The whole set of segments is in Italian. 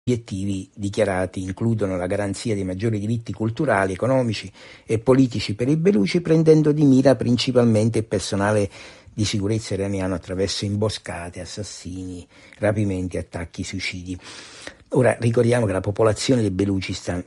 obiettivi dichiarati includono la garanzia di maggiori diritti culturali, economici e politici per i beluci, prendendo di mira principalmente il personale di sicurezza iraniano attraverso imboscate, assassini, rapimenti, attacchi, suicidi. Ora ricordiamo che la popolazione del Belucistan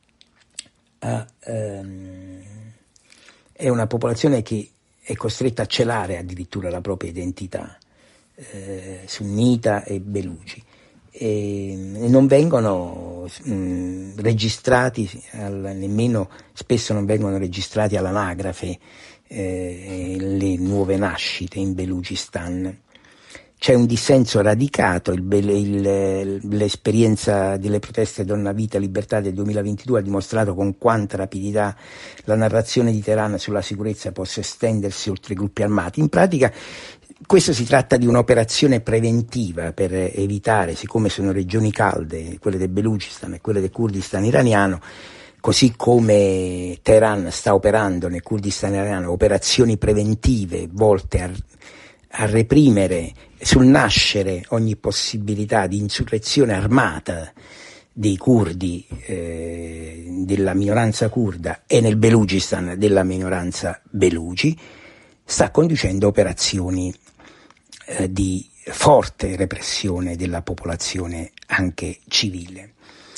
è una popolazione che è costretta a celare addirittura la propria identità, sunnita e beluci. E non vengono registrati nemmeno, spesso non vengono registrati all'anagrafe le nuove nascite in Belucistan. C'è un dissenso radicato, l'esperienza delle proteste Donna Vita Libertà del 2022 ha dimostrato con quanta rapidità la narrazione di Teheran sulla sicurezza possa estendersi oltre i gruppi armati. In pratica questo si tratta di un'operazione preventiva per evitare, siccome sono regioni calde, quelle del Belucistan e quelle del Kurdistan iraniano, così come Teheran sta operando nel Kurdistan iraniano operazioni preventive volte a reprimere sul nascere ogni possibilità di insurrezione armata dei curdi, della minoranza curda, e nel Belucistan della minoranza beluci, sta conducendo operazioni di forte repressione della popolazione anche civile.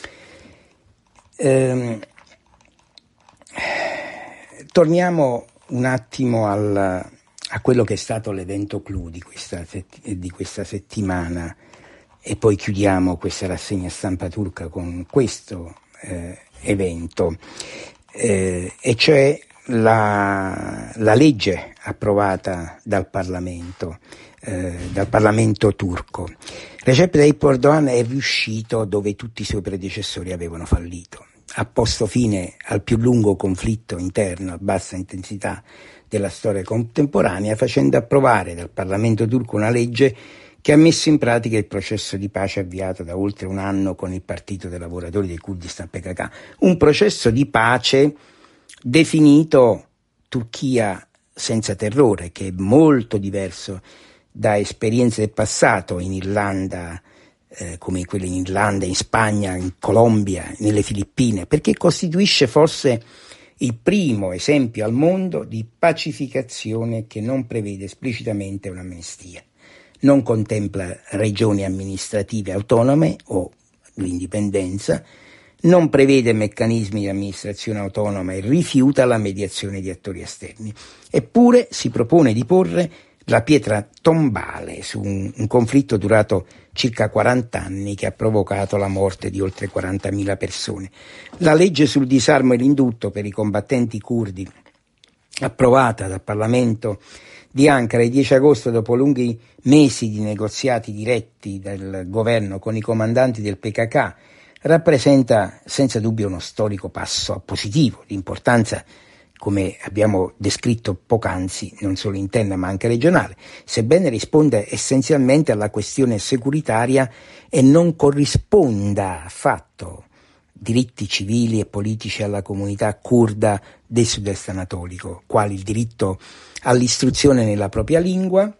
Torniamo un attimo a quello che è stato l'evento clou di questa settimana e poi chiudiamo questa rassegna stampa turca con questo evento, e cioè la legge approvata dal Parlamento turco. Recep Tayyip Erdogan è riuscito dove tutti i suoi predecessori avevano fallito. Ha posto fine al più lungo conflitto interno a bassa intensità della storia contemporanea, facendo approvare dal Parlamento turco una legge che ha messo in pratica il processo di pace avviato da oltre un anno con il Partito dei Lavoratori del Kurdistan PKK, un processo di pace definito Turchia senza terrore, che è molto diverso da esperienze del passato in Irlanda, come quelle in Irlanda, in Spagna, in Colombia, nelle Filippine, perché costituisce forse il primo esempio al mondo di pacificazione che non prevede esplicitamente un'amnistia, non contempla regioni amministrative autonome o l'indipendenza, non prevede meccanismi di amministrazione autonoma e rifiuta la mediazione di attori esterni. Eppure si propone di porre la pietra tombale su un conflitto durato circa 40 anni che ha provocato la morte di oltre 40.000 persone. La legge sul disarmo e l'indulto per i combattenti curdi, approvata dal Parlamento di Ankara il 10 agosto dopo lunghi mesi di negoziati diretti dal governo con i comandanti del PKK, rappresenta senza dubbio uno storico passo positivo di importanza, come abbiamo descritto poc'anzi, non solo interna ma anche regionale, sebbene risponda essenzialmente alla questione securitaria e non corrisponda affatto diritti civili e politici alla comunità curda del sud-est anatolico, quali il diritto all'istruzione nella propria lingua,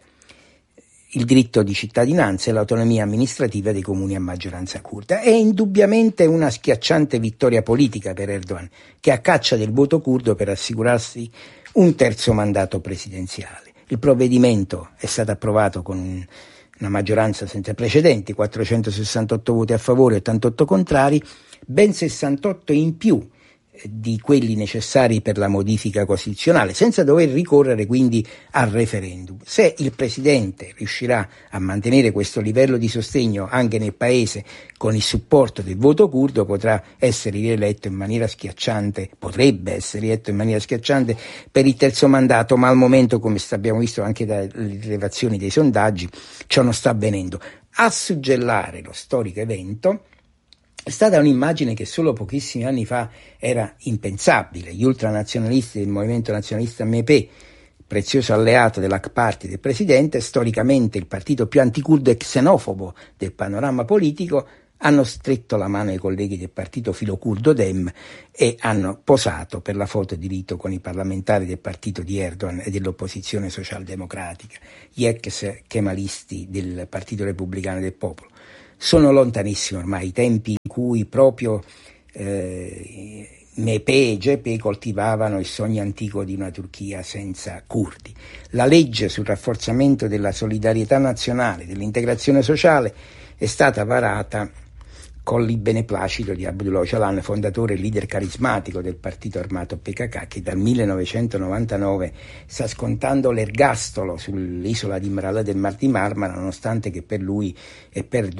il diritto di cittadinanza e l'autonomia amministrativa dei comuni a maggioranza curda. È indubbiamente una schiacciante vittoria politica per Erdogan, che è a caccia del voto curdo per assicurarsi un terzo mandato presidenziale. Il provvedimento è stato approvato con una maggioranza senza precedenti, 468 voti a favore e 88 contrari, ben 68 in più di quelli necessari per la modifica costituzionale, senza dover ricorrere quindi al referendum. Se il Presidente riuscirà a mantenere questo livello di sostegno anche nel Paese con il supporto del voto curdo, potrà essere rieletto in maniera schiacciante, potrebbe essere rieletto in maniera schiacciante per il terzo mandato, ma al momento, come abbiamo visto anche dalle rilevazioni dei sondaggi, ciò non sta avvenendo. A suggellare lo storico evento è stata un'immagine che solo pochissimi anni fa era impensabile. Gli ultranazionalisti del movimento nazionalista MHP, prezioso alleato dell'Ak Party del presidente, storicamente il partito più anticurdo e xenofobo del panorama politico, hanno stretto la mano ai colleghi del partito filocurdo Dem e hanno posato per la foto di rito con i parlamentari del partito di Erdogan e dell'opposizione socialdemocratica, gli ex kemalisti del Partito Repubblicano del Popolo. Sono lontanissimi ormai i tempi in cui proprio Mepè e Cepè coltivavano il sogno antico di una Turchia senza curdi. La legge sul rafforzamento della solidarietà nazionale, dell'integrazione sociale, è stata varata con il beneplacito di Abdullah Öcalan, fondatore e leader carismatico del partito armato PKK, che dal 1999 sta scontando l'ergastolo sull'isola di Imralı del Mar di Marmara, nonostante che per lui e per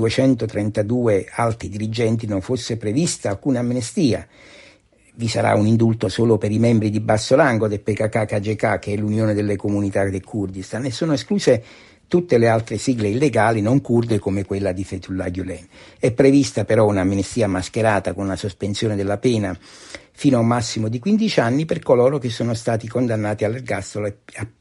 232 alti dirigenti non fosse prevista alcuna amnistia. Vi sarà un indulto solo per i membri di basso rango del PKK-KCK, che è l'Unione delle Comunità del Kurdistan, e sono escluse tutte le altre sigle illegali non kurde come quella di Fethullah Gülen. È prevista però un'amnistia mascherata con una sospensione della pena fino a un massimo di 15 anni per coloro che sono stati condannati all'ergastolo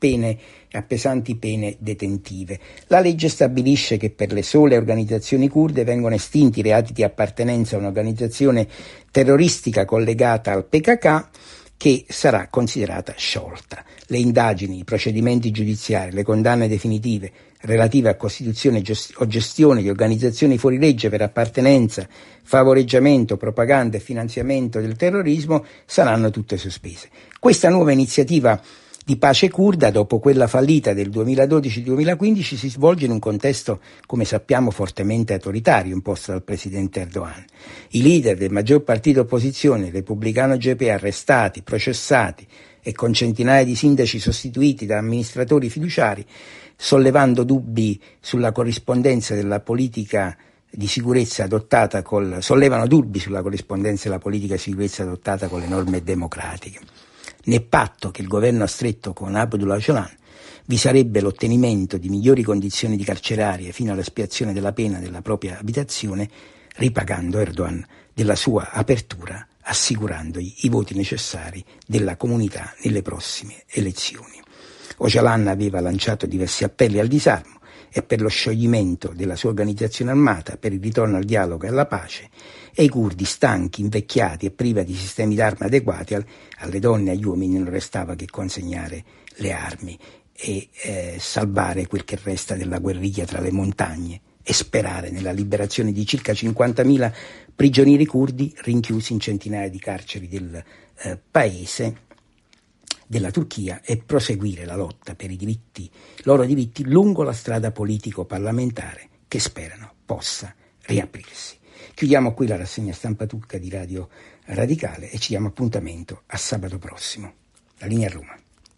a pesanti pene detentive. La legge stabilisce che per le sole organizzazioni kurde vengono estinti i reati di appartenenza a un'organizzazione terroristica collegata al PKK, che sarà considerata sciolta. Le indagini, i procedimenti giudiziari, le condanne definitive relative a costituzione o gestione di organizzazioni fuori legge per appartenenza, favoreggiamento, propaganda e finanziamento del terrorismo saranno tutte sospese. Questa nuova iniziativa di pace curda, dopo quella fallita del 2012-2015, si svolge in un contesto, come sappiamo, fortemente autoritario imposto dal presidente Erdogan. I leader del maggior partito opposizione, il repubblicano GP, arrestati, processati e con centinaia di sindaci sostituiti da amministratori fiduciari, sollevando dubbi sulla corrispondenza della politica di sicurezza adottata sollevano dubbi sulla corrispondenza della politica di sicurezza adottata con le norme democratiche. Nel patto che il governo ha stretto con Abdullah Öcalan vi sarebbe l'ottenimento di migliori condizioni di carcerarie fino all'espiazione della pena della propria abitazione, ripagando Erdogan della sua apertura, assicurandogli i voti necessari della comunità nelle prossime elezioni. Öcalan aveva lanciato diversi appelli al disarmo e per lo scioglimento della sua organizzazione armata, per il ritorno al dialogo e alla pace, e i curdi stanchi, invecchiati e privi di sistemi d'arma adeguati, alle donne e agli uomini non restava che consegnare le armi e salvare quel che resta della guerriglia tra le montagne e sperare nella liberazione di circa 50.000 prigionieri curdi rinchiusi in centinaia di carceri del paese della Turchia e proseguire la lotta per i loro diritti lungo la strada politico-parlamentare che sperano possa riaprirsi. Chiudiamo qui la rassegna stampa turca di Radio Radicale e ci diamo appuntamento a sabato prossimo. La linea a Roma.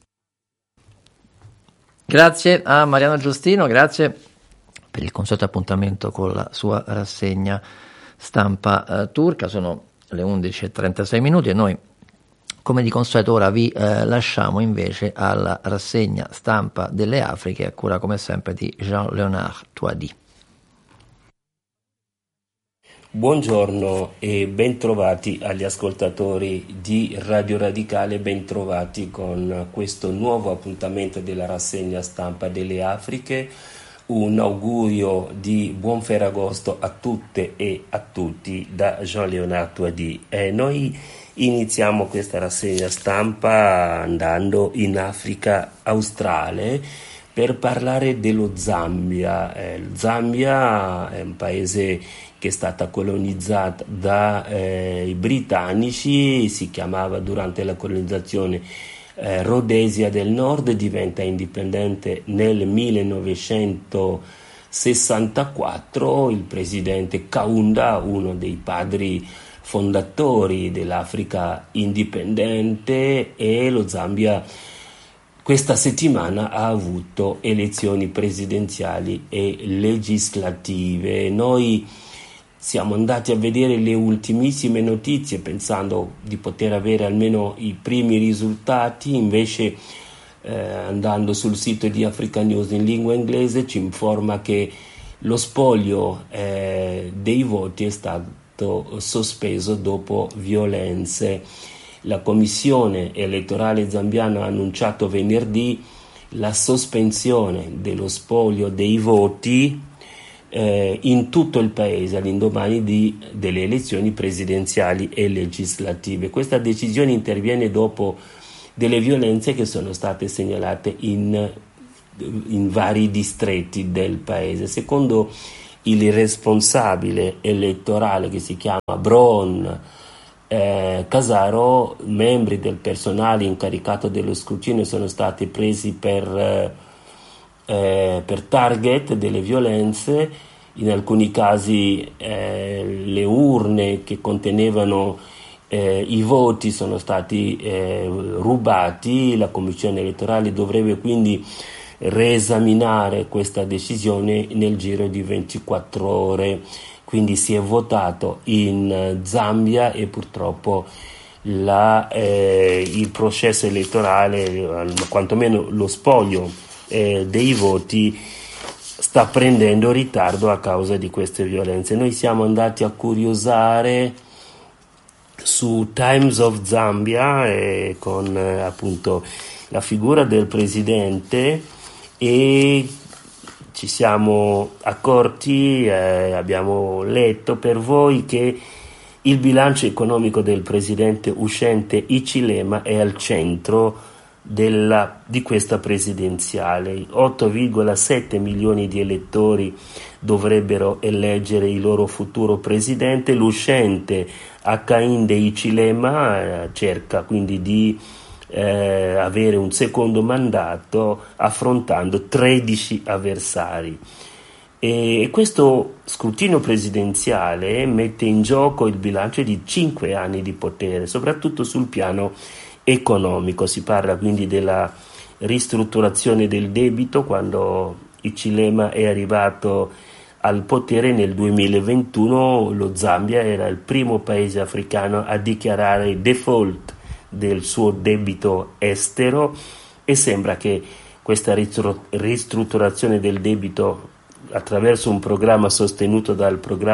Grazie a Mariano Giustino, grazie per il consueto appuntamento con la sua rassegna stampa turca. Sono le 11:36 e noi, come di consueto, ora vi lasciamo invece alla rassegna stampa delle Afriche, a cura come sempre di Jean-Léonard Touady. Buongiorno e bentrovati agli ascoltatori di Radio Radicale, bentrovati con questo nuovo appuntamento della rassegna stampa delle Afriche. Un augurio di buon Ferragosto a tutte e a tutti da Jean-Léonard Touady. Noi iniziamo questa rassegna stampa andando in Africa australe per parlare dello Zambia. Il Zambia è un paese che è stata colonizzata dai britannici, si chiamava durante la colonizzazione Rhodesia del Nord, diventa indipendente nel 1964. Il presidente Kaunda, uno dei padri fondatori dell'Africa indipendente, e lo Zambia questa settimana ha avuto elezioni presidenziali e legislative. Noi siamo andati a vedere le ultimissime notizie pensando di poter avere almeno i primi risultati, invece andando sul sito di Africa News in lingua inglese ci informa che lo spoglio dei voti è stato sospeso dopo violenze. La commissione elettorale zambiana ha annunciato venerdì la sospensione dello spoglio dei voti in tutto il paese all'indomani delle elezioni presidenziali e legislative. Questa decisione interviene dopo delle violenze che sono state segnalate in vari distretti del paese. Secondo il responsabile elettorale che si chiama Bron Casaro, membri del personale incaricato dello scrutinio sono stati presi per target delle violenze. In alcuni casi le urne che contenevano i voti sono stati rubati. La Commissione elettorale dovrebbe quindi reesaminare questa decisione nel giro di 24 ore. Quindi si è votato in Zambia e purtroppo il processo elettorale, quantomeno lo spoglio dei voti, sta prendendo ritardo a causa di queste violenze. Noi siamo andati a curiosare su Times of Zambia con appunto la figura del presidente e ci siamo accorti, abbiamo letto per voi che il bilancio economico del presidente uscente Hichilema è al centro di questa presidenziale. 8,7 milioni di elettori dovrebbero eleggere il loro futuro presidente. L'uscente Hakainde Hichilema cerca quindi di avere un secondo mandato affrontando 13 avversari. E questo scrutinio presidenziale mette in gioco il bilancio di 5 anni di potere, soprattutto sul piano economico. Si parla quindi della ristrutturazione del debito. Quando Hichilema è arrivato al potere nel 2021, lo Zambia era il primo paese africano a dichiarare default del suo debito estero e sembra che questa ristrutturazione del debito attraverso un programma sostenuto dal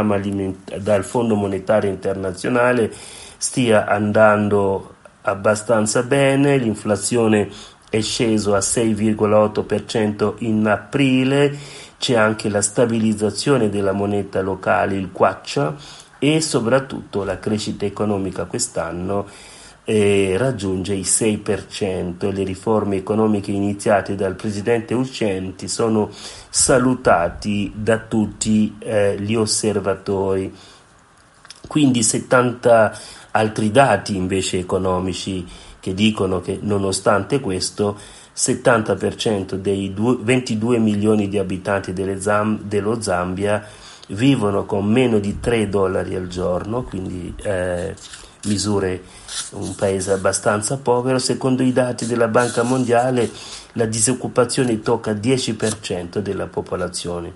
Fondo Monetario Internazionale stia andando abbastanza bene. L'inflazione è sceso a 6,8% in aprile, c'è anche la stabilizzazione della moneta locale, il kwacha, e soprattutto la crescita economica quest'anno raggiunge il 6%. Le riforme economiche iniziate dal presidente uscente sono salutati da tutti gli osservatori. Quindi 70 altri dati invece economici che dicono che nonostante questo 70% dei 22 milioni di abitanti dello Zambia vivono con meno di $3 al giorno, quindi misure un paese abbastanza povero. Secondo i dati della Banca Mondiale la disoccupazione tocca il 10% della popolazione,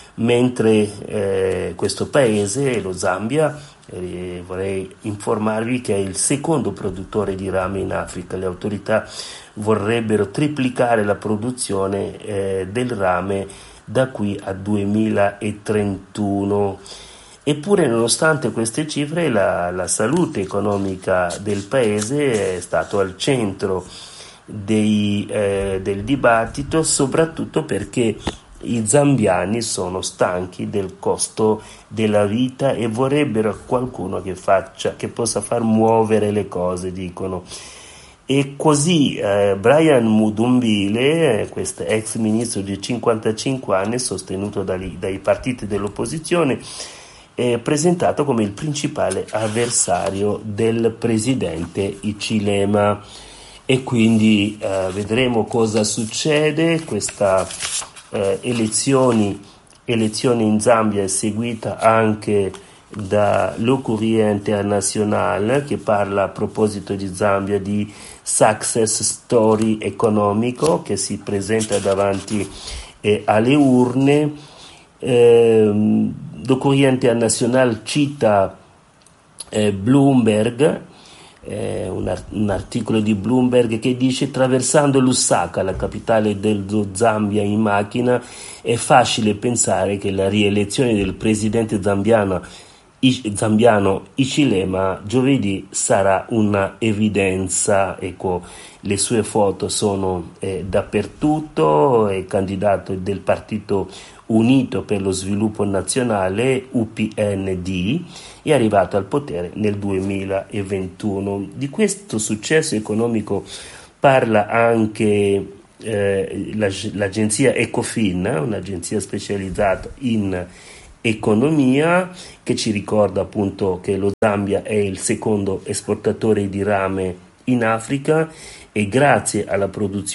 mentre questo paese, lo Zambia, vorrei informarvi che è il secondo produttore di rame in Africa. Le autorità vorrebbero triplicare la produzione del rame da qui a 2031. Eppure, nonostante queste cifre, la salute economica del paese è stato al centro del dibattito, soprattutto perché i zambiani sono stanchi del costo della vita e vorrebbero qualcuno che possa far muovere le cose, dicono. E così Brian Mudumbile, questo ex ministro di 55 anni, sostenuto dai partiti dell'opposizione, è presentato come il principale avversario del presidente Hichilema. E quindi vedremo cosa succede. Questa elezione in Zambia è seguita anche da Le Courrier International, che parla a proposito di Zambia di success story economico, che si presenta davanti alle urne. Le Courrier International cita Bloomberg, un articolo di Bloomberg che dice: traversando Lusaka, la capitale dello Zambia, in macchina, è facile pensare che la rielezione del presidente zambiano Hichilema giovedì sarà una evidenza. Ecco, le sue foto sono dappertutto. È candidato del Partito Unito per lo Sviluppo Nazionale, UPND, è arrivato al potere nel 2021. Di questo successo economico parla anche l'agenzia Ecofin, un'agenzia specializzata in economia, che ci ricorda appunto che lo Zambia è il secondo esportatore di rame in Africa, e grazie alla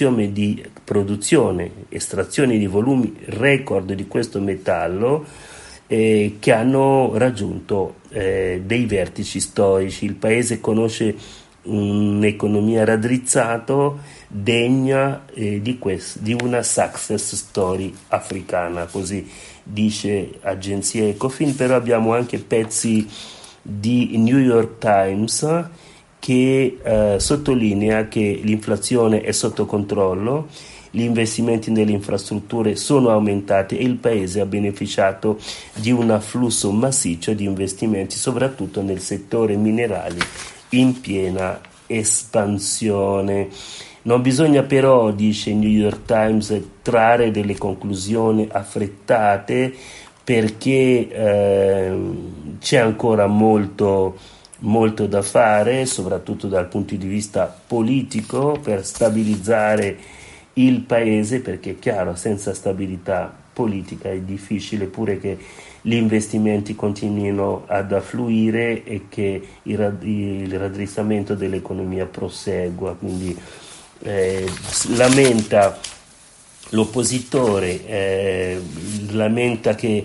estrazione di volumi record di questo metallo che hanno raggiunto dei vertici storici. Il paese conosce un'economia raddrizzata degna di una success story africana, così dice agenzia Ecofin. Però abbiamo anche pezzi di New York Times che sottolinea che l'inflazione è sotto controllo, gli investimenti nelle infrastrutture sono aumentati e il paese ha beneficiato di un afflusso massiccio di investimenti, soprattutto nel settore minerali in piena espansione. Non bisogna però, dice il New York Times, trarre delle conclusioni affrettate, perché c'è ancora molto da fare, soprattutto dal punto di vista politico, per stabilizzare il paese, perché è chiaro, senza stabilità politica è difficile pure che gli investimenti continuino ad affluire e che il raddrizzamento dell'economia prosegua. Quindi lamenta l'oppositore, lamenta che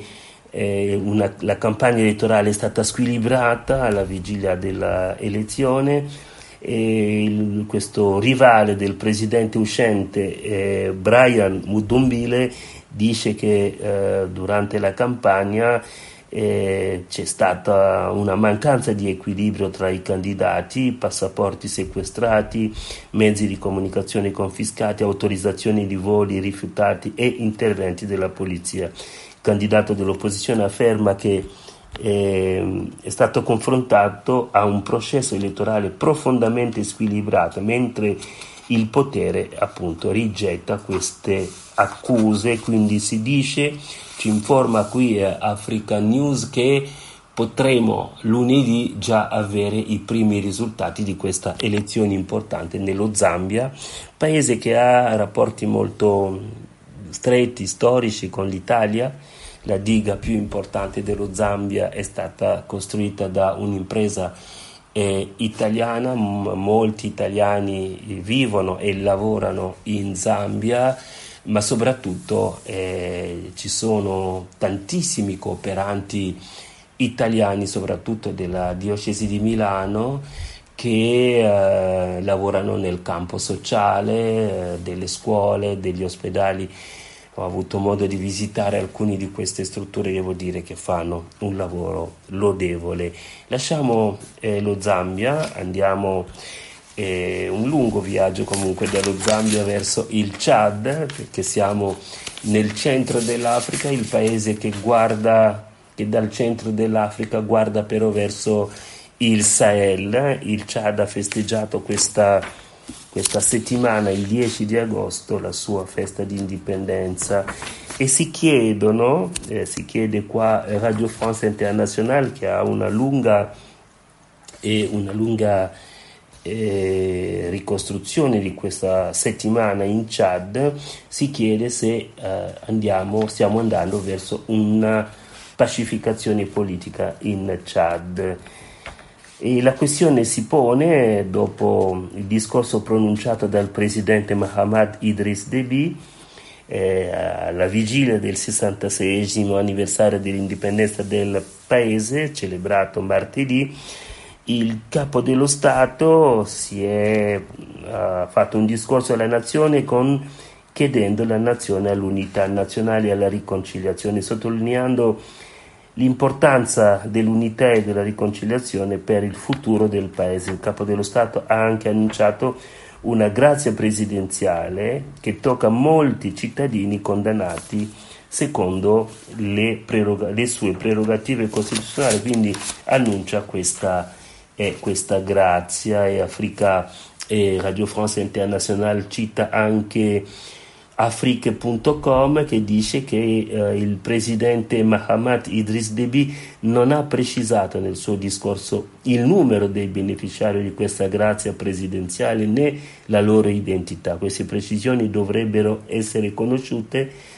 la campagna elettorale è stata squilibrata alla vigilia della elezione, e questo rivale del presidente uscente Brian Mudumbile dice che durante la campagna c'è stata una mancanza di equilibrio tra i candidati, passaporti sequestrati, mezzi di comunicazione confiscati, autorizzazioni di voli rifiutati e interventi della polizia. Il candidato dell'opposizione afferma che è stato confrontato a un processo elettorale profondamente squilibrato, mentre il potere appunto rigetta queste accuse. Quindi si dice, ci informa qui African News, che potremo lunedì già avere i primi risultati di questa elezione importante nello Zambia, paese che ha rapporti molto stretti, storici con l'Italia. La diga più importante dello Zambia è stata costruita da un'impresa italiana, molti italiani vivono e lavorano in Zambia, ma soprattutto ci sono tantissimi cooperanti italiani, soprattutto della diocesi di Milano, che lavorano nel campo sociale, delle scuole, degli ospedali. Ho avuto modo di visitare alcune di queste strutture, devo dire che fanno un lavoro lodevole. Lasciamo lo Zambia, andiamo un lungo viaggio comunque dallo Zambia verso il Chad, perché siamo nel centro dell'Africa, il paese che dal centro dell'Africa guarda però verso il Sahel. Il Chad ha festeggiato questa settimana, il 10 di agosto, la sua festa di indipendenza, e si chiede qua Radio France Internationale, che ha una lunga ricostruzione di questa settimana in Chad, si chiede se stiamo andando verso una pacificazione politica in Chad. E la questione si pone dopo il discorso pronunciato dal presidente Mahamat Idriss Déby alla vigilia del 66esimo anniversario dell'indipendenza del paese, celebrato martedì. Il capo dello Stato ha fatto un discorso alla nazione chiedendo la nazione all'unità nazionale e alla riconciliazione, sottolineando l'importanza dell'unità e della riconciliazione per il futuro del paese. Il capo dello Stato ha anche annunciato una grazia presidenziale che tocca molti cittadini condannati secondo le sue prerogative costituzionali, quindi annuncia questa grazia. E Radio France Internationale cita anche Afrique.com, che dice che il presidente Mahamat Idriss Déby non ha precisato nel suo discorso il numero dei beneficiari di questa grazia presidenziale né la loro identità. Queste precisioni dovrebbero essere conosciute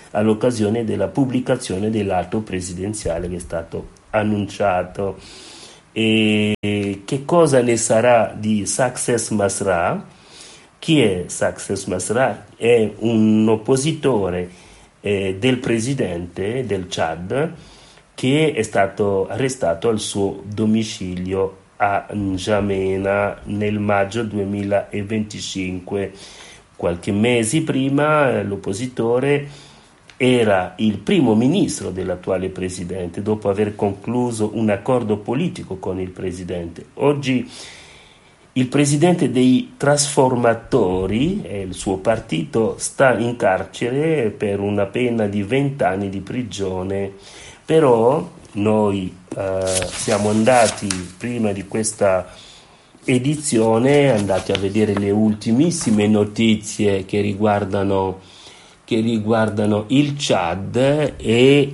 all'occasione della pubblicazione dell'atto presidenziale che è stato annunciato. E che cosa ne sarà di Success Masra? Chi è Success Masra? È un oppositore del presidente del Chad, che è stato arrestato al suo domicilio a N'Djamena nel maggio 2025. Qualche mese prima l'oppositore era il primo ministro dell'attuale presidente, dopo aver concluso un accordo politico con il presidente. Oggi il presidente dei trasformatori e il suo partito sta in carcere per una pena di 20 anni di prigione. Però noi siamo andati prima di questa edizione, andati a vedere le ultimissime notizie che riguardano il Chad, e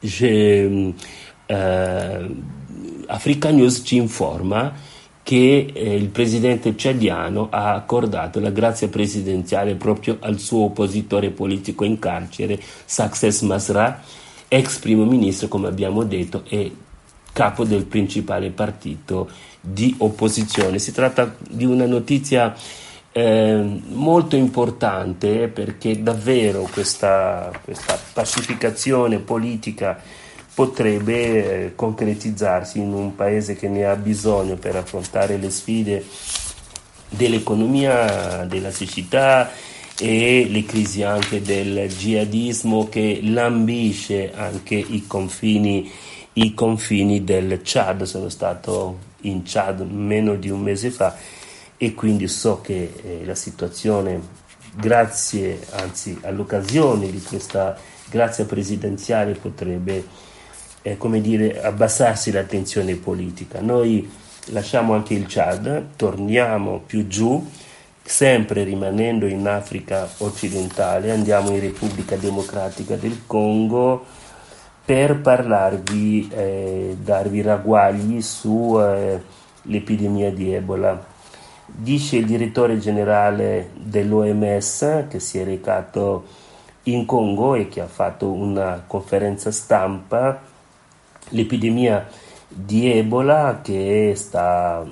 Africa News ci informa che il presidente ciadiano ha accordato la grazia presidenziale proprio al suo oppositore politico in carcere, Success Masra, ex primo ministro, come abbiamo detto, e capo del principale partito di opposizione. Si tratta di una notizia molto importante, perché davvero questa pacificazione politica potrebbe concretizzarsi in un paese che ne ha bisogno per affrontare le sfide dell'economia, della siccità e le crisi anche del jihadismo che lambisce anche i confini del Chad. Sono stato in Chad meno di un mese fa e quindi so che la situazione, anzi all'occasione di questa grazia presidenziale, potrebbe abbassarsi la tensione politica. Noi lasciamo anche il Chad, torniamo più giù, sempre rimanendo in Africa occidentale, andiamo in Repubblica Democratica del Congo per parlarvi, darvi ragguagli su l'epidemia di Ebola. Dice il direttore generale dell'OMS, che si è recato in Congo e che ha fatto una conferenza stampa, l'epidemia di Ebola che sta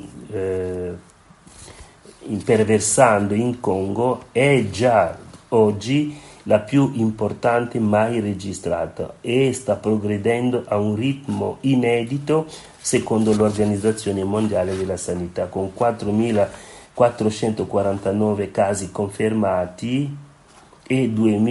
imperversando in Congo è già oggi la più importante mai registrata e sta progredendo a un ritmo inedito secondo l'Organizzazione Mondiale della Sanità, con 4.449 casi confermati e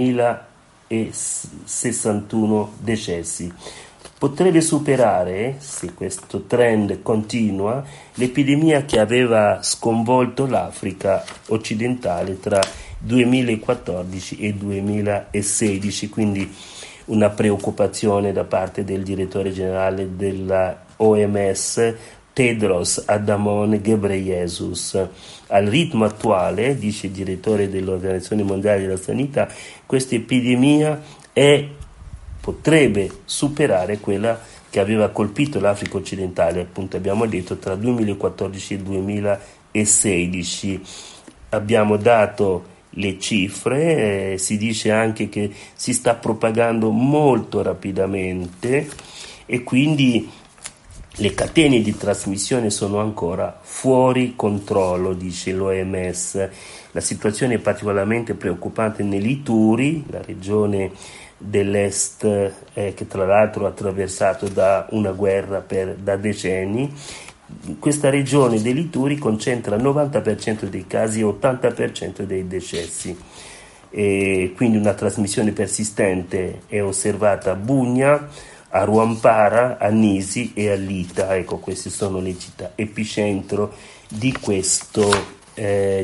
2.061 decessi. Potrebbe superare, se questo trend continua, l'epidemia che aveva sconvolto l'Africa occidentale tra 2014 e 2016, quindi una preoccupazione da parte del direttore generale della OMS, Tedros Adhanom Ghebreyesus. Al ritmo attuale, dice il direttore dell'Organizzazione Mondiale della Sanità, questa epidemia potrebbe superare quella che aveva colpito l'Africa occidentale, appunto abbiamo detto, tra 2014 e 2016. Abbiamo dato le cifre, si dice anche che si sta propagando molto rapidamente e quindi le catene di trasmissione sono ancora fuori controllo, dice l'OMS. La situazione è particolarmente preoccupante nell'Ituri, la regione dell'est che tra l'altro ha attraversato da una guerra da decenni. Questa regione dell'Ituri concentra il 90% dei casi e 80% dei decessi, e quindi una trasmissione persistente è osservata a Bunia, a Rwampara, a Nisi e a Lita. Ecco, queste sono le città epicentro di questa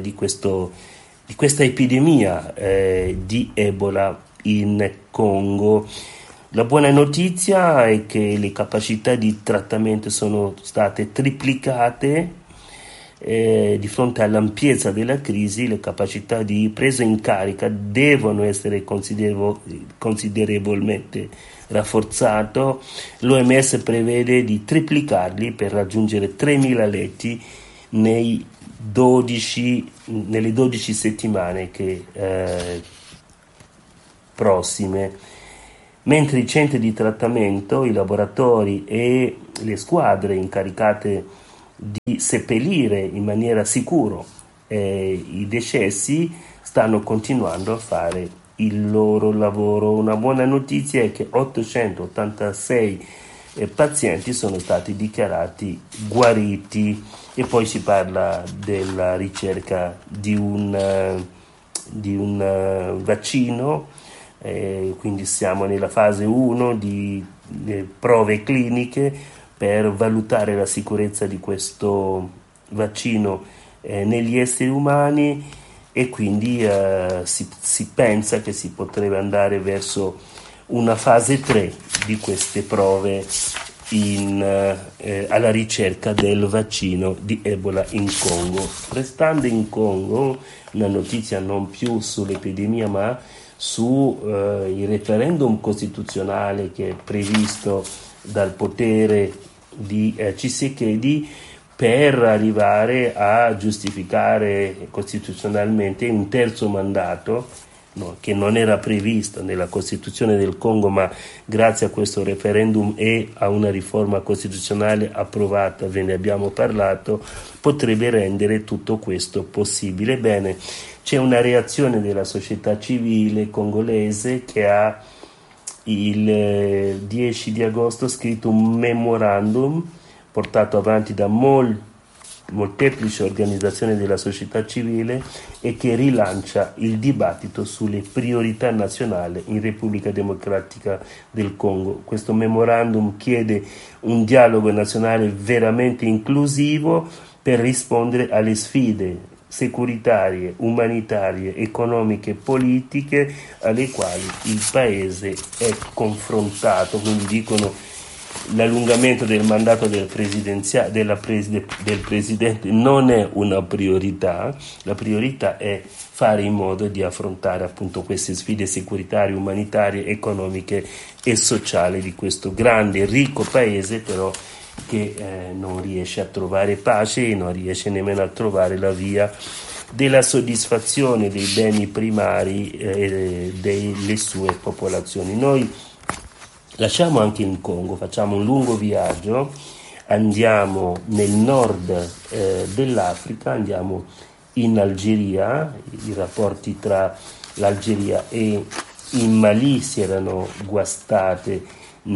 epidemia di Ebola in Congo. La buona notizia è che le capacità di trattamento sono state triplicate di fronte all'ampiezza della crisi. Le capacità di presa in carica devono essere considerevolmente rafforzate. L'OMS prevede di triplicarli per raggiungere 3.000 letti nelle 12 settimane prossime. mentre i centri di trattamento, i laboratori e le squadre incaricate di seppellire in maniera sicura i decessi stanno continuando a fare il loro lavoro. Una buona notizia è che 886 pazienti sono stati dichiarati guariti, e poi si parla della ricerca di un vaccino, quindi siamo nella fase 1 di prove cliniche per valutare la sicurezza di questo vaccino negli esseri umani, e quindi si pensa che si potrebbe andare verso una fase 3 di queste prove alla ricerca del vaccino di Ebola in Congo. Restando in Congo, una notizia non più sull'epidemia ma su il referendum costituzionale che è previsto dal potere di Tshisekedi per arrivare a giustificare costituzionalmente un terzo mandato, che non era previsto nella Costituzione del Congo, ma grazie a questo referendum e a una riforma costituzionale approvata, ve ne abbiamo parlato, potrebbe rendere tutto questo possibile. Bene, c'è una reazione della società civile congolese che ha il 10 di agosto scritto un memorandum portato avanti da molteplici organizzazioni della società civile e che rilancia il dibattito sulle priorità nazionali in Repubblica Democratica del Congo. Questo memorandum chiede un dialogo nazionale veramente inclusivo per rispondere alle sfide securitarie, umanitarie, economiche, politiche alle quali il paese è confrontato. Quindi dicono l'allungamento del mandato del presidente non è una priorità, la priorità è fare in modo di affrontare appunto queste sfide securitarie, umanitarie, economiche e sociali di questo grande e ricco paese, però che non riesce a trovare pace e non riesce nemmeno a trovare la via della soddisfazione dei beni primari delle sue popolazioni. Noi lasciamo anche il Congo, facciamo un lungo viaggio, andiamo nel nord dell'Africa, andiamo in Algeria. I rapporti tra l'Algeria e il Mali si erano guastate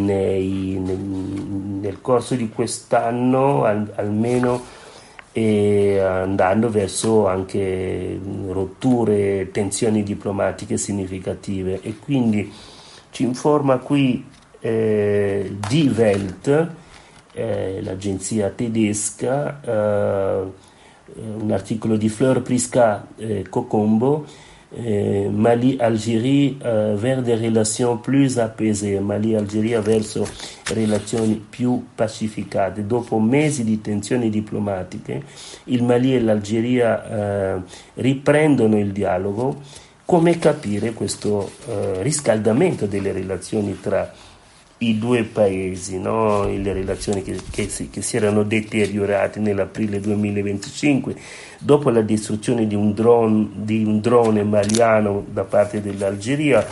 nel corso di quest'anno, almeno, andando verso anche rotture, tensioni diplomatiche significative. E quindi ci informa qui Die Welt, l'agenzia tedesca, un articolo di Fleur Prisca Kokombo, Mali-Algérie vers des relations plus apaisées, Mali-Algeria verso relazioni più pacificate. Dopo mesi di tensioni diplomatiche, il Mali e l'Algeria riprendono il dialogo. Come capire questo riscaldamento delle relazioni tra i due paesi, no? Le relazioni che si erano deteriorate nell'aprile 2025 dopo la distruzione di un drone maliano da parte dell'Algeria,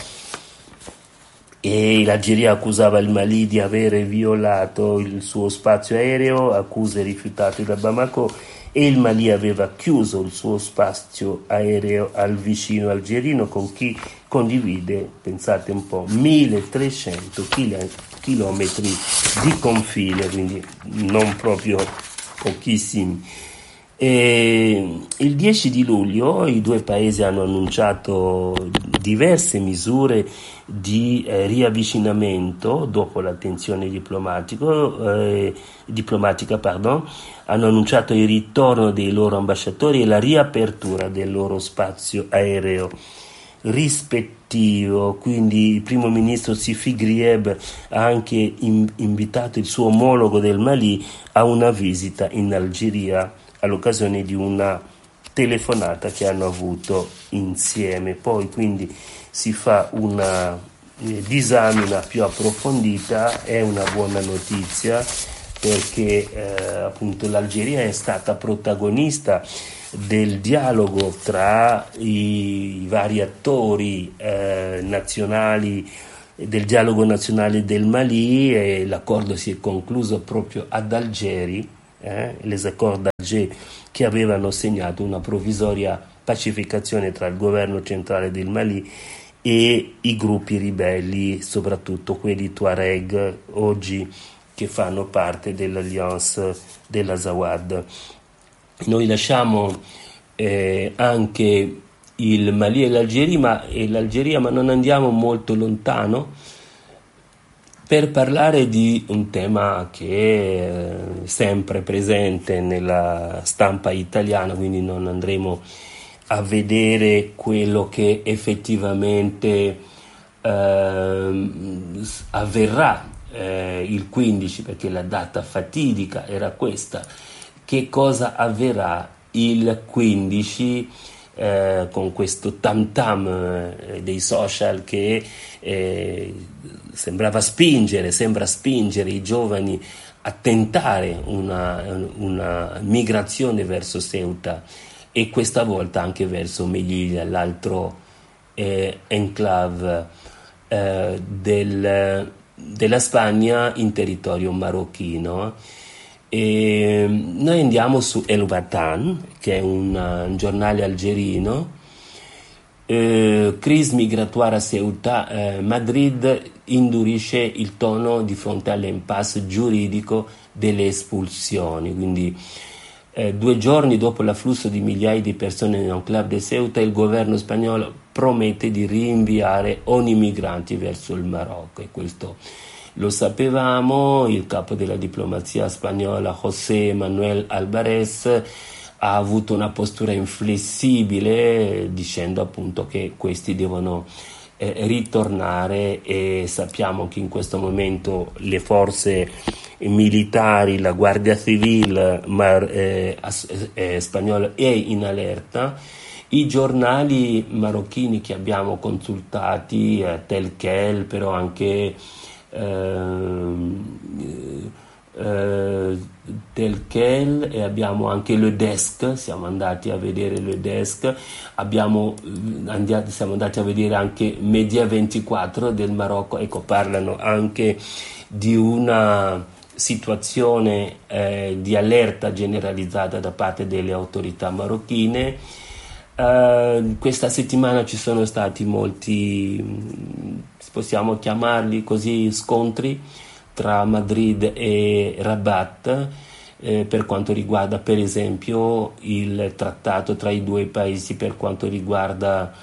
e l'Algeria accusava il Mali di avere violato il suo spazio aereo, accuse rifiutate da Bamako, e il Mali aveva chiuso il suo spazio aereo al vicino algerino, con chi condivide, pensate un po', 1300 chilometri di confine, quindi non proprio pochissimi. Il 10 di luglio i due paesi hanno annunciato diverse misure di riavvicinamento dopo la tensione diplomatica, hanno annunciato il ritorno dei loro ambasciatori e la riapertura del loro spazio aereo rispettivo. Quindi il primo ministro Sifi Grieb ha anche invitato il suo omologo del Mali a una visita in Algeria all'occasione di una telefonata che hanno avuto insieme. Poi quindi si fa una disamina più approfondita. È una buona notizia perché appunto l'Algeria è stata protagonista del dialogo tra i vari attori nazionali del dialogo nazionale del Mali, e l'accordo si è concluso proprio ad Algeri, les accords d'Alger, che avevano segnato una provvisoria pacificazione tra il governo centrale del Mali e i gruppi ribelli, soprattutto quelli Tuareg, oggi che fanno parte dell'Alliance dell'Azawad. Noi lasciamo anche il Mali e l'Algeria, ma non andiamo molto lontano per parlare di un tema che è sempre presente nella stampa italiana, quindi non andremo a vedere quello che effettivamente avverrà il 15, perché la data fatidica era questa. Che cosa avverrà il 15 con questo tam tam dei social che sembra spingere i giovani a tentare una migrazione verso Ceuta, e questa volta anche verso Melilla, l'altro enclave della Spagna in territorio marocchino. E noi andiamo su El Watan, che è un giornale algerino. Crisi migratoria a Ceuta, Madrid indurisce il tono di fronte all'impasse giuridico delle espulsioni. Quindi 2 giorni dopo l'afflusso di migliaia di persone nell'enclave di Ceuta, il governo spagnolo promette di rinviare ogni migrante verso il Marocco, e questo lo sapevamo. Il capo della diplomazia spagnola, José Manuel Álvarez, ha avuto una postura inflessibile, dicendo appunto che questi devono ritornare, e sappiamo che in questo momento le forze militari, la Guardia Civile spagnola è in allerta. I giornali marocchini che abbiamo consultati, Telkel, però anche Telkel, e abbiamo anche Le Desk, siamo andati a vedere Le Desk, siamo andati a vedere anche Media 24 del Marocco, ecco, parlano anche di una situazione di allerta generalizzata da parte delle autorità marocchine. Questa settimana ci sono stati molti, possiamo chiamarli così, scontri tra Madrid e Rabat per quanto riguarda per esempio il trattato tra i due paesi per quanto riguarda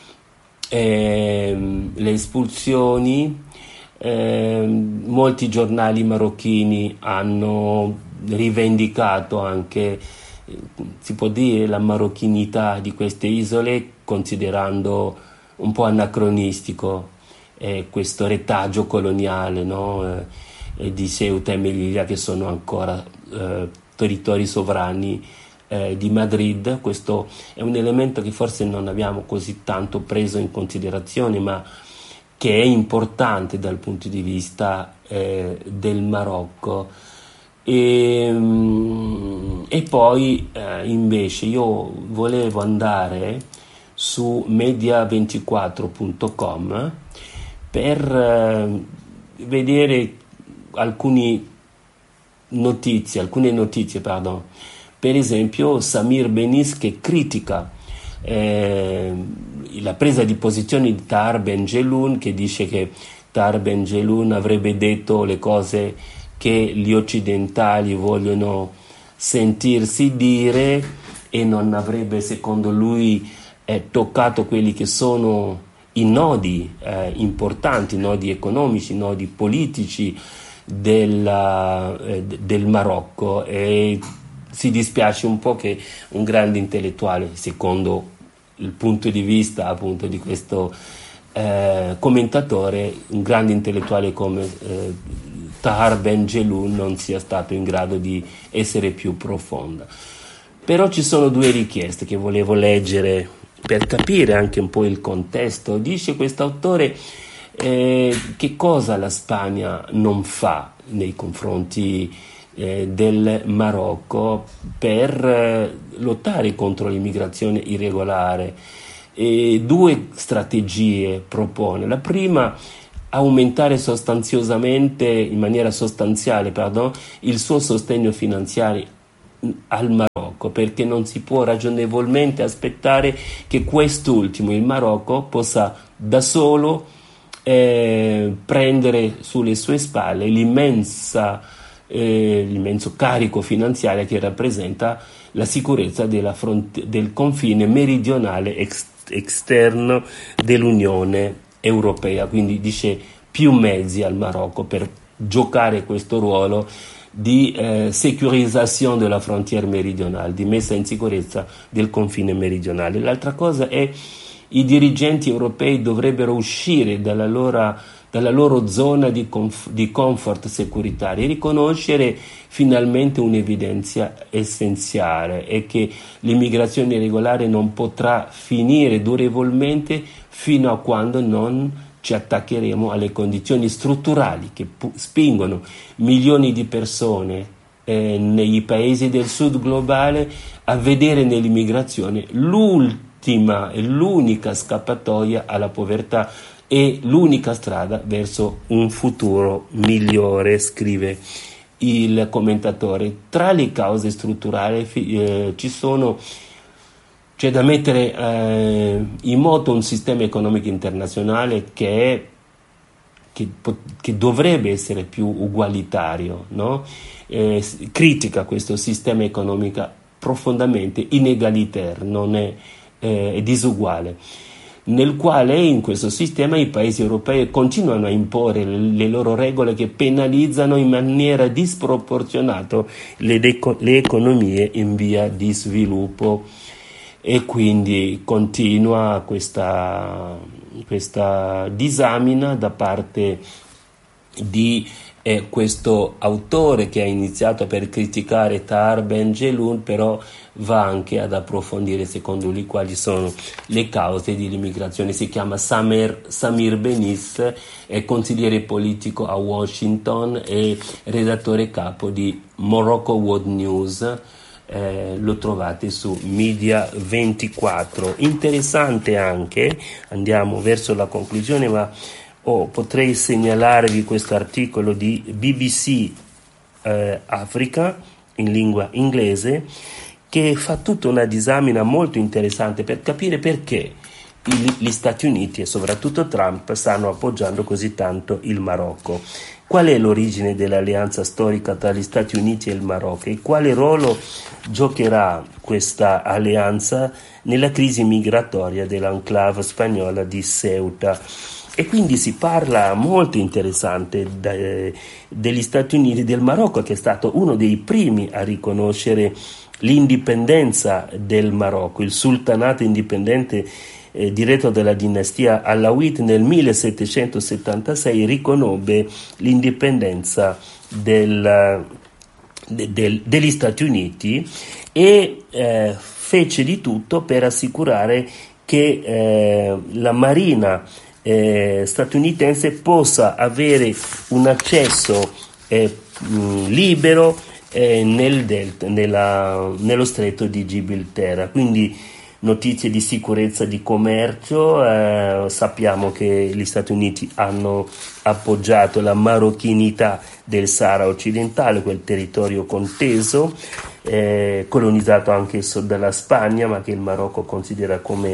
le espulsioni. Molti giornali marocchini hanno rivendicato anche, si può dire, la marocchinità di queste isole, considerando un po' anacronistico questo retaggio coloniale, no? Di Ceuta e Melilla, che sono ancora territori sovrani di Madrid. Questo è un elemento che forse non abbiamo così tanto preso in considerazione, ma che è importante dal punto di vista del Marocco. E poi invece io volevo andare su media24.com per vedere alcune notizie, per esempio Samir Benis, che critica la presa di posizione di Tahar Ben Jelloun, che dice che Tahar Ben Jelloun avrebbe detto le cose che gli occidentali vogliono sentirsi dire, e non avrebbe, secondo lui, toccato quelli che sono i nodi importanti, nodi economici, nodi politici del Marocco, e si dispiace un po' che un grande intellettuale, secondo il punto di vista appunto di questo commentatore, un grande intellettuale come Tahar Ben Jelloun non sia stato in grado di essere più profonda. Però ci sono 2 richieste che volevo leggere per capire anche un po' il contesto. Dice quest'autore che cosa la Spagna non fa nei confronti del Marocco per lottare contro l'immigrazione irregolare. 2 strategie propone. La prima aumentare sostanziosamente, in maniera sostanziale, il suo sostegno finanziario al Marocco, perché non si può ragionevolmente aspettare che quest'ultimo, il Marocco, possa da solo prendere sulle sue spalle l'immenso carico finanziario che rappresenta la sicurezza del confine meridionale esterno dell'Unione Europea. Quindi dice più mezzi al Marocco per giocare questo ruolo di securizzazione della frontiera meridionale, di messa in sicurezza del confine meridionale. L'altra cosa è i dirigenti europei dovrebbero uscire dalla loro zona di comfort securitario e riconoscere finalmente un'evidenza essenziale, è che l'immigrazione regolare non potrà finire durevolmente fino a quando non ci attaccheremo alle condizioni strutturali che spingono milioni di persone nei paesi del sud globale a vedere nell'immigrazione l'ultima e l'unica scappatoia alla povertà e l'unica strada verso un futuro migliore, scrive il commentatore. Tra le cause strutturali c'è da mettere in moto un sistema economico internazionale che dovrebbe essere più ugualitario, no? Critica questo sistema economico profondamente inegalitaire, non è disuguale, nel quale in questo sistema i paesi europei continuano a imporre le loro regole che penalizzano in maniera disproporzionata le economie in via di sviluppo, e quindi continua questa disamina da parte di questo autore che ha iniziato per criticare Tahar Ben Jelloun, però va anche ad approfondire secondo lui quali sono le cause dell'immigrazione. Si chiama Samir Benis, è consigliere politico a Washington e redattore capo di Morocco World News. Lo trovate su Media24. Interessante anche, andiamo verso la conclusione, ma potrei segnalarvi questo articolo di BBC Africa in lingua inglese, che fa tutta una disamina molto interessante per capire perché gli Stati Uniti e soprattutto Trump stanno appoggiando così tanto il Marocco. Qual è l'origine dell'alleanza storica tra gli Stati Uniti e il Marocco e quale ruolo giocherà questa alleanza nella crisi migratoria dell'enclave spagnola di Ceuta? E quindi si parla molto interessante degli Stati Uniti, del Marocco, che è stato uno dei primi a riconoscere l'indipendenza del Marocco. Il sultanato indipendente diretto dalla dinastia Alawite nel 1776 riconobbe l'indipendenza degli Stati Uniti e fece di tutto per assicurare che la marina statunitense possa avere un accesso libero nello stretto di Gibilterra. Quindi notizie di sicurezza di commercio, sappiamo che gli Stati Uniti hanno appoggiato la marocchinità del Sahara occidentale, quel territorio conteso, colonizzato anche dalla Spagna, ma che il Marocco considera come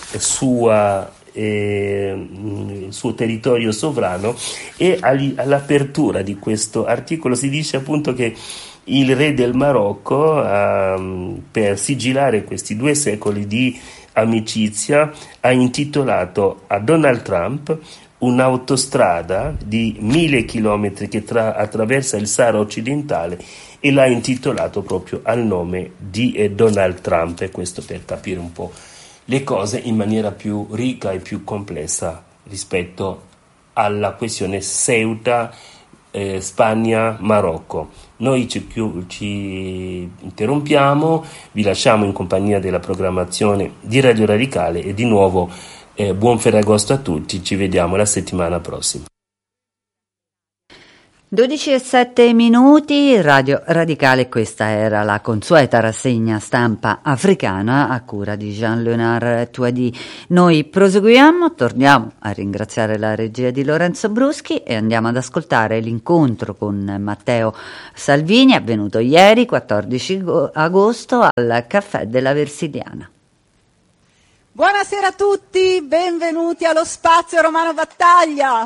il suo territorio sovrano. E all'apertura di questo articolo si dice appunto che il re del Marocco, per sigillare questi 2 secoli di amicizia, ha intitolato a Donald Trump un'autostrada di 1000 chilometri che attraversa il Sahara occidentale, e l'ha intitolato proprio al nome di Donald Trump. E questo per capire un po' le cose in maniera più ricca e più complessa rispetto alla questione Ceuta, Spagna-Marocco. Noi ci interrompiamo, vi lasciamo in compagnia della programmazione di Radio Radicale e di nuovo buon Ferragosto a tutti, ci vediamo la settimana prossima. 12:07, Radio Radicale, questa era la consueta rassegna stampa africana a cura di Jean-Léonard Touady. Noi proseguiamo, torniamo a ringraziare la regia di Lorenzo Bruschi e andiamo ad ascoltare l'incontro con Matteo Salvini avvenuto ieri 14 agosto al Caffè della Versiliana. Buonasera a tutti, benvenuti allo Spazio Romano Battaglia.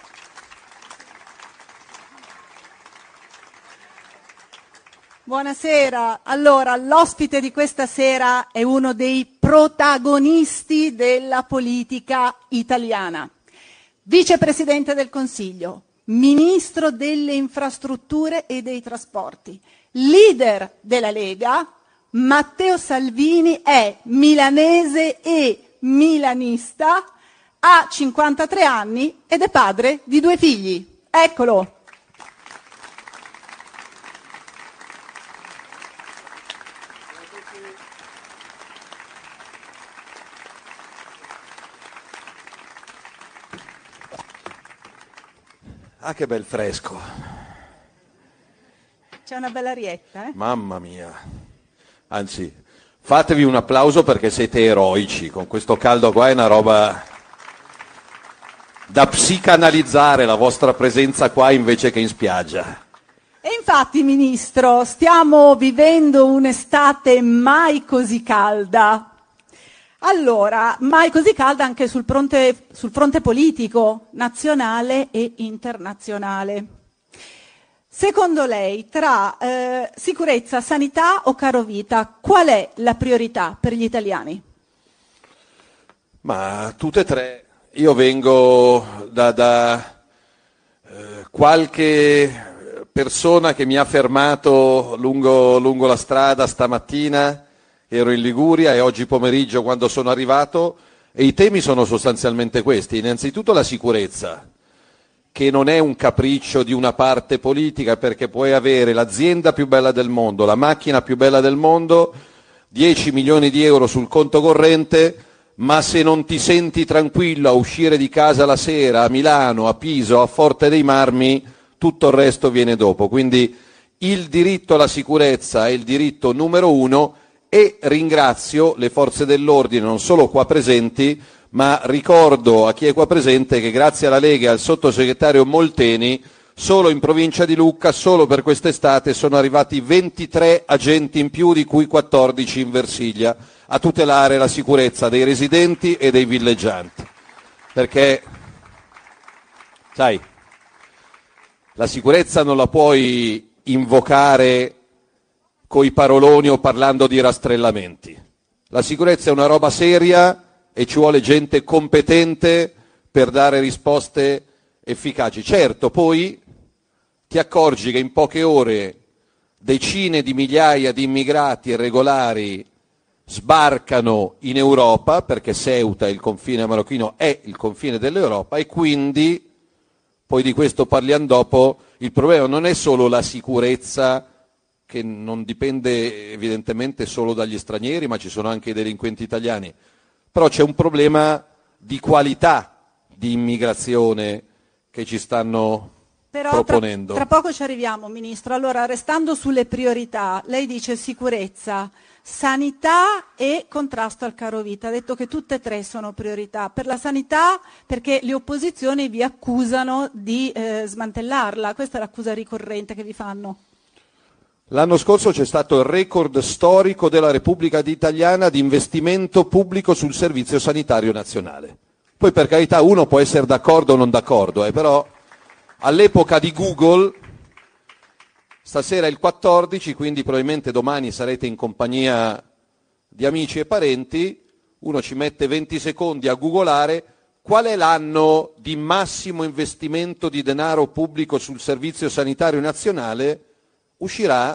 Buonasera. Allora, l'ospite di questa sera è uno dei protagonisti della politica italiana. Vicepresidente del Consiglio, Ministro delle Infrastrutture e dei Trasporti, leader della Lega, Matteo Salvini è milanese e milanista, ha 53 anni ed è padre di 2 figli. Eccolo. Ah, che bel fresco. C'è una bella arietta, eh? Mamma mia. Anzi, fatevi un applauso perché siete eroici. Con questo caldo qua è una roba da psicanalizzare, la vostra presenza qua invece che in spiaggia. E infatti, Ministro, stiamo vivendo un'estate mai così calda. Allora, mai così calda anche sul fronte politico, nazionale e internazionale. Secondo lei, tra sicurezza, sanità o carovita, qual è la priorità per gli italiani? Ma tutte e tre. Io vengo da qualche persona che mi ha fermato lungo la strada stamattina. Ero in Liguria e oggi pomeriggio quando sono arrivato, e i temi sono sostanzialmente questi. Innanzitutto la sicurezza, che non è un capriccio di una parte politica, perché puoi avere l'azienda più bella del mondo, la macchina più bella del mondo, 10 milioni di euro sul conto corrente, ma se non ti senti tranquillo a uscire di casa la sera a Milano, a Piso, a Forte dei Marmi, tutto il resto viene dopo. Quindi il diritto alla sicurezza è il diritto numero 1. E ringrazio le forze dell'ordine non solo qua presenti, ma ricordo a chi è qua presente che grazie alla Lega e al sottosegretario Molteni solo in provincia di Lucca, solo per quest'estate, sono arrivati 23 agenti in più, di cui 14 in Versilia, a tutelare la sicurezza dei residenti e dei villeggianti. Perché, sai, la sicurezza non la puoi invocare coi paroloni o parlando di rastrellamenti. La sicurezza è una roba seria e ci vuole gente competente per dare risposte efficaci. Certo, poi ti accorgi che in poche ore decine di migliaia di immigrati irregolari sbarcano in Europa, perché Ceuta, il confine marocchino, è il confine dell'Europa, e quindi, poi di questo parliamo dopo, il problema non è solo la sicurezza, che non dipende evidentemente solo dagli stranieri, ma ci sono anche i delinquenti italiani. Però c'è un problema di qualità di immigrazione che ci stanno proponendo. Tra poco ci arriviamo, Ministro. Allora, restando sulle priorità, lei dice sicurezza, sanità e contrasto al carovita. Ha detto che tutte e tre sono priorità. Per la sanità, perché le opposizioni vi accusano di smantellarla. Questa è l'accusa ricorrente che vi fanno. L'anno scorso c'è stato il record storico della Repubblica Italiana di investimento pubblico sul servizio sanitario nazionale. Poi per carità uno può essere d'accordo o non d'accordo, però all'epoca di Google, stasera è il 14, quindi probabilmente domani sarete in compagnia di amici e parenti, uno ci mette 20 secondi a googolare qual è l'anno di massimo investimento di denaro pubblico sul servizio sanitario nazionale, uscirà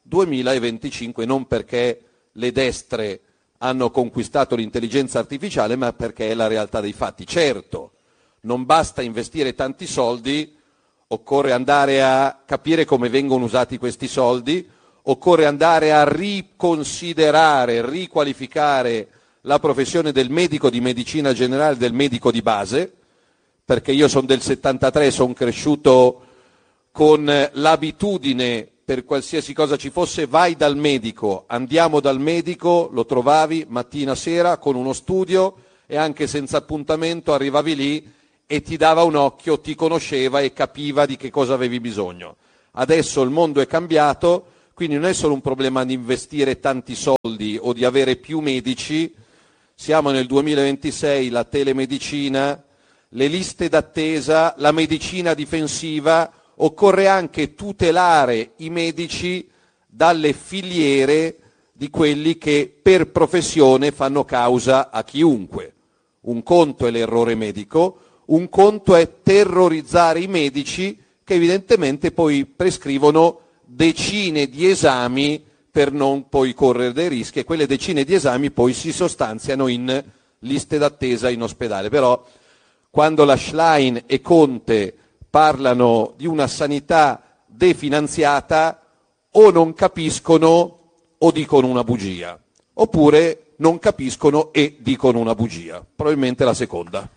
2025, non perché le destre hanno conquistato l'intelligenza artificiale, ma perché è la realtà dei fatti. Certo, non basta investire tanti soldi, occorre andare a capire come vengono usati questi soldi, occorre andare a riconsiderare, riqualificare la professione del medico di medicina generale, del medico di base, perché io sono del 73, sono cresciuto con l'abitudine, per qualsiasi cosa ci fosse, vai dal medico, andiamo dal medico, lo trovavi mattina sera con uno studio e anche senza appuntamento arrivavi lì e ti dava un occhio, ti conosceva e capiva di che cosa avevi bisogno. Adesso il mondo è cambiato, quindi non è solo un problema di investire tanti soldi o di avere più medici, siamo nel 2026, la telemedicina, le liste d'attesa, la medicina difensiva, occorre anche tutelare i medici dalle filiere di quelli che per professione fanno causa a chiunque. Un conto è l'errore medico, un conto è terrorizzare i medici che evidentemente poi prescrivono decine di esami per non poi correre dei rischi, e quelle decine di esami poi si sostanziano in liste d'attesa in ospedale. Però quando la Schlein e Conte parlano di una sanità definanziata, o non capiscono o dicono una bugia, oppure non capiscono e dicono una bugia, probabilmente la seconda.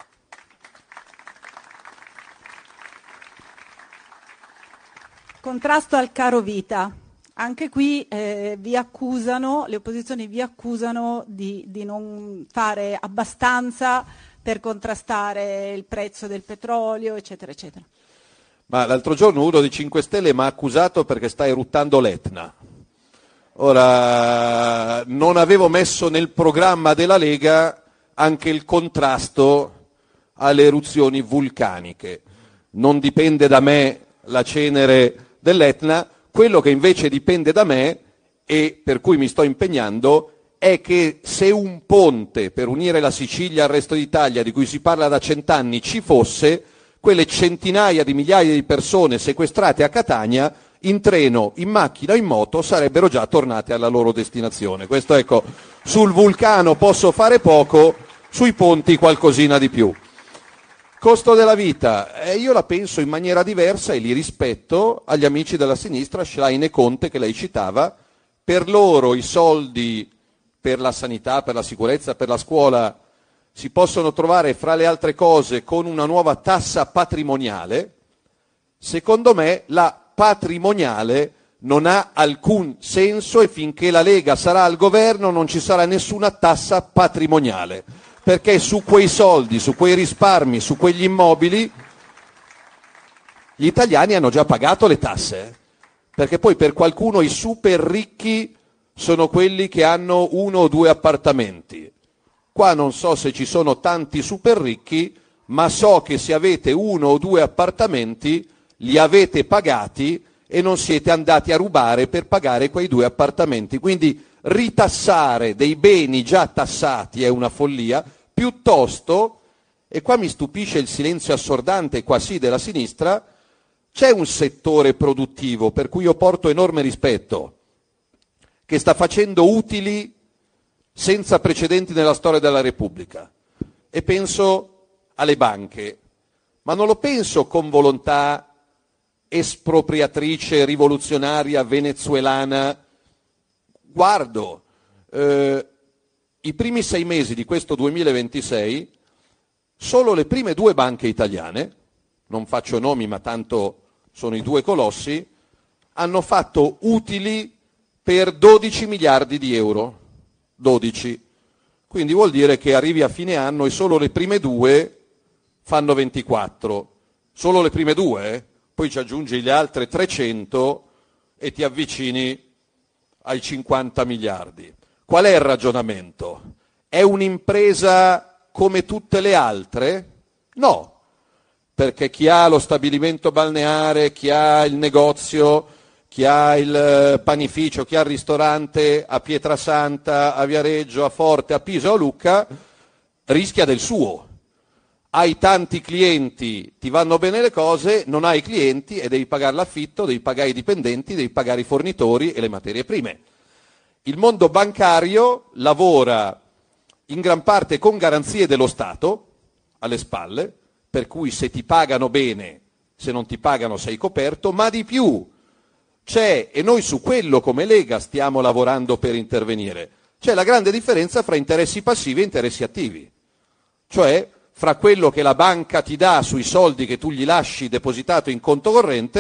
Contrasto al caro vita. Anche qui vi accusano, le opposizioni vi accusano di non fare abbastanza per contrastare il prezzo del petrolio, eccetera, eccetera. Ma l'altro giorno uno dei 5 Stelle mi ha accusato perché sta eruttando l'Etna. Ora, non avevo messo nel programma della Lega anche il contrasto alle eruzioni vulcaniche. Non dipende da me la cenere dell'Etna, quello che invece dipende da me e per cui mi sto impegnando è che se un ponte per unire la Sicilia al resto d'Italia, di cui si parla da 100 anni, ci fosse, quelle centinaia di migliaia di persone sequestrate a Catania, in treno, in macchina o in moto, sarebbero già tornate alla loro destinazione. Questo, ecco, sul vulcano posso fare poco, sui ponti qualcosina di più. Costo della vita, io la penso in maniera diversa e li rispetto agli amici della sinistra, Schlein e Conte, che lei citava. Per loro i soldi per la sanità, per la sicurezza, per la scuola si possono trovare, fra le altre cose, con una nuova tassa patrimoniale. Secondo me la patrimoniale non ha alcun senso e finché la Lega sarà al governo non ci sarà nessuna tassa patrimoniale, perché su quei soldi, su quei risparmi, su quegli immobili gli italiani hanno già pagato le tasse, perché poi per qualcuno i super ricchi sono quelli che hanno 1 o 2 appartamenti. Qua non so se ci sono tanti super ricchi, ma so che se avete 1 o 2 appartamenti li avete pagati e non siete andati a rubare per pagare quei 2 appartamenti. Quindi ritassare dei beni già tassati è una follia, piuttosto, e qua mi stupisce il silenzio assordante, qua sì, della sinistra, c'è un settore produttivo per cui io porto enorme rispetto, che sta facendo utili senza precedenti nella storia della Repubblica, e penso alle banche, ma non lo penso con volontà espropriatrice, rivoluzionaria, venezuelana. Guardo, i primi 6 mesi di questo 2026, solo le prime 2 banche italiane, non faccio nomi ma tanto sono i 2 colossi, hanno fatto utili per 12 miliardi di euro. 12. Quindi vuol dire che arrivi a fine anno e solo le prime 2 fanno 24. Solo le prime 2, poi ci aggiungi le altre 300 e ti avvicini ai 50 miliardi. Qual è il ragionamento? È un'impresa come tutte le altre? No, perché chi ha lo stabilimento balneare, chi ha il negozio, chi ha il panificio, chi ha il ristorante a Pietrasanta, a Viareggio, a Forte, a Pisa o a Lucca, rischia del suo. Hai tanti clienti, ti vanno bene le cose, non hai clienti e devi pagare l'affitto, devi pagare i dipendenti, devi pagare i fornitori e le materie prime. Il mondo bancario lavora in gran parte con garanzie dello Stato alle spalle, per cui se ti pagano bene, se non ti pagano sei coperto, ma di più c'è, e noi su quello come Lega stiamo lavorando per intervenire, c'è la grande differenza fra interessi passivi e interessi attivi, cioè fra quello che la banca ti dà sui soldi che tu gli lasci depositato in conto corrente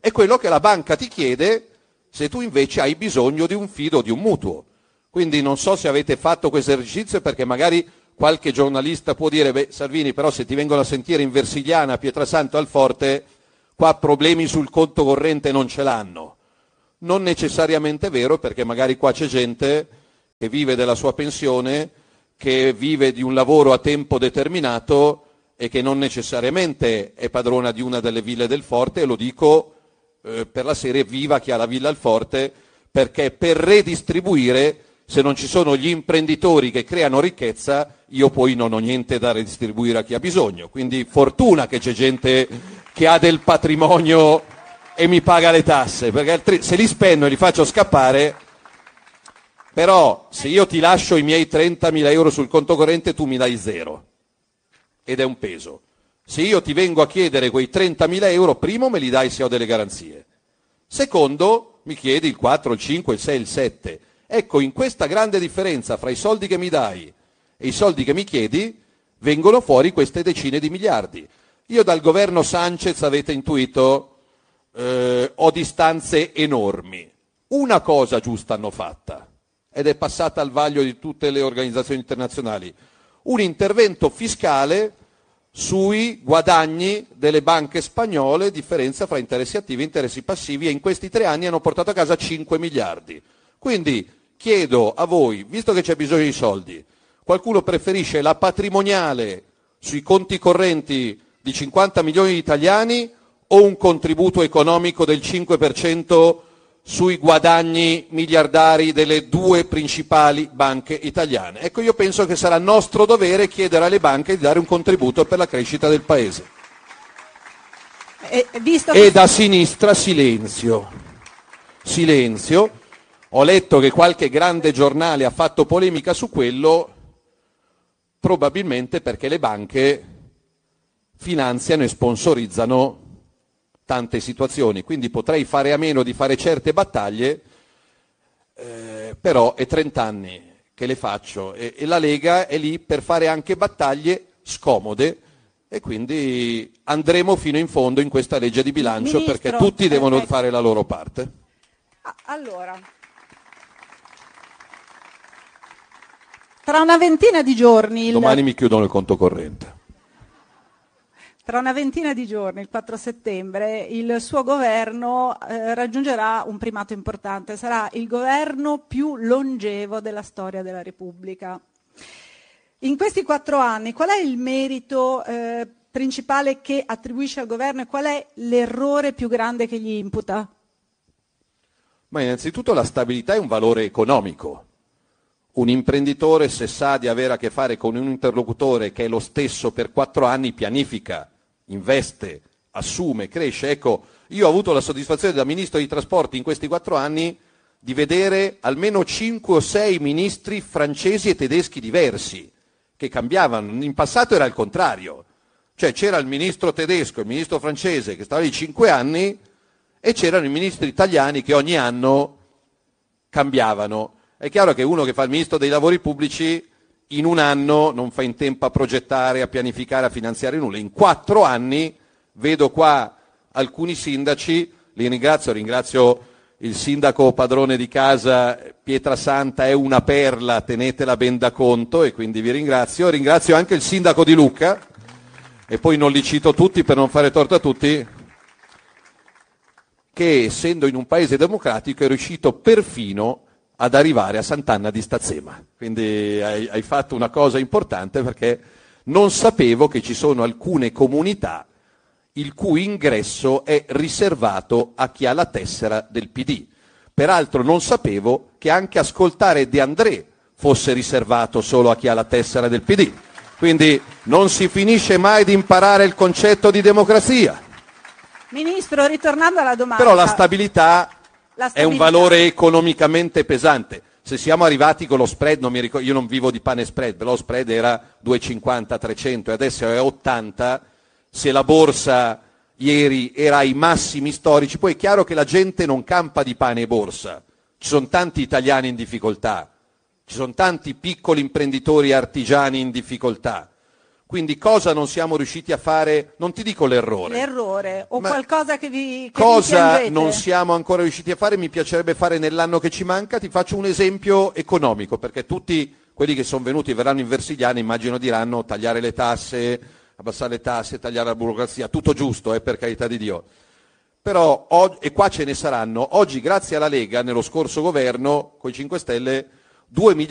è quello che la banca ti chiede se tu invece hai bisogno di un fido o di un mutuo. Quindi non so se avete fatto questo esercizio, perché magari qualche giornalista può dire: beh, Salvini, però se ti vengono a sentire in Versigliana, Pietrasanto, Alforte, qua problemi sul conto corrente non ce l'hanno. Non necessariamente vero, perché magari qua c'è gente che vive della sua pensione, che vive di un lavoro a tempo determinato e che non necessariamente è padrona di una delle ville del Forte, e lo dico per la serie viva chi ha la villa al Forte, perché per redistribuire, se non ci sono gli imprenditori che creano ricchezza, io poi non ho niente da redistribuire a chi ha bisogno. Quindi fortuna che c'è gente che ha del patrimonio e mi paga le tasse, perché se li spendo e li faccio scappare. Però se io ti lascio i miei 30.000 euro sul conto corrente, tu mi dai 0, ed è un peso. Se io ti vengo a chiedere quei 30.000 euro, primo me li dai se ho delle garanzie, secondo mi chiedi il 4, il 5, il 6, il 7. Ecco, in questa grande differenza fra i soldi che mi dai e i soldi che mi chiedi vengono fuori queste decine di miliardi. Io dal governo Sanchez, avete intuito, ho distanze enormi. Una cosa giusta hanno fatta, ed è passata al vaglio di tutte le organizzazioni internazionali: un intervento fiscale sui guadagni delle banche spagnole, differenza fra interessi attivi e interessi passivi, e in questi 3 anni hanno portato a casa 5 miliardi. Quindi chiedo a voi, visto che c'è bisogno di soldi, qualcuno preferisce la patrimoniale sui conti correnti di 50 milioni di italiani o un contributo economico del 5% sui guadagni miliardari delle 2 principali banche italiane? Ecco, io penso che sarà nostro dovere chiedere alle banche di dare un contributo per la crescita del Paese. E da sinistra silenzio. Silenzio. Ho letto che qualche grande giornale ha fatto polemica su quello, probabilmente perché le banche finanziano e sponsorizzano tante situazioni, quindi potrei fare a meno di fare certe battaglie, però è 30 anni che le faccio e la Lega è lì per fare anche battaglie scomode, e quindi andremo fino in fondo in questa legge di bilancio. Ministro, perché tutti devono fare la loro parte. Allora, tra una ventina di giorni... Domani mi chiudono il conto corrente. Tra una ventina di giorni, il 4 settembre, il suo governo raggiungerà un primato importante. Sarà il governo più longevo della storia della Repubblica. In questi 4 anni, qual è il merito principale che attribuisce al governo e qual è l'errore più grande che gli imputa? Ma innanzitutto la stabilità è un valore economico. Un imprenditore, se sa di avere a che fare con un interlocutore che è lo stesso per 4 anni, pianifica, investe, assume, cresce. Ecco, io ho avuto la soddisfazione da ministro dei trasporti in questi 4 anni di vedere almeno 5 o 6 ministri francesi e tedeschi diversi, che cambiavano. In passato era il contrario, cioè c'era il ministro tedesco e il ministro francese che stavano lì 5 anni e c'erano i ministri italiani che ogni anno cambiavano. È chiaro che uno che fa il ministro dei lavori pubblici in un anno non fa in tempo a progettare, a pianificare, a finanziare nulla. In 4 anni vedo qua alcuni sindaci, li ringrazio il sindaco padrone di casa Pietrasanta, è una perla, tenetela ben da conto, e quindi vi ringrazio anche il sindaco di Lucca, e poi non li cito tutti per non fare torto a tutti, che essendo in un paese democratico è riuscito perfino ad arrivare a Sant'Anna di Stazzema. Quindi hai fatto una cosa importante, perché non sapevo che ci sono alcune comunità il cui ingresso è riservato a chi ha la tessera del PD. Peraltro non sapevo che anche ascoltare De André fosse riservato solo a chi ha la tessera del PD. Quindi non si finisce mai di imparare il concetto di democrazia. Ministro, ritornando alla domanda... Però la stabilità è un valore economicamente pesante. Se siamo arrivati con lo spread, non mi ricordo, io non vivo di pane spread, però lo spread era 2,50, 300 e adesso è 80, se la borsa ieri era ai massimi storici, poi è chiaro che la gente non campa di pane e borsa, ci sono tanti italiani in difficoltà, ci sono tanti piccoli imprenditori artigiani in difficoltà, Quindi cosa non siamo riusciti a fare? Non ti dico l'errore. L'errore o Ma qualcosa che vi cosa piangete? non siamo ancora riusciti a fare? Mi piacerebbe fare nell'anno che ci manca. Ti faccio un esempio economico, perché tutti quelli che sono venuti e verranno in Versigliana immagino diranno tagliare le tasse, abbassare le tasse, tagliare la burocrazia, tutto giusto, per carità di Dio. Però, e qua ce ne saranno, oggi grazie alla Lega, nello scorso governo, con i 5 Stelle, 2 milioni